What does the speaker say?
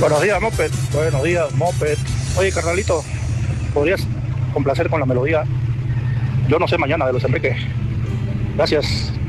Buenos días, Moped. Buenos días, Moped. Oye, carnalito, ¿podrías complacer con la melodía? Yo no sé mañana de los Enrique. Gracias.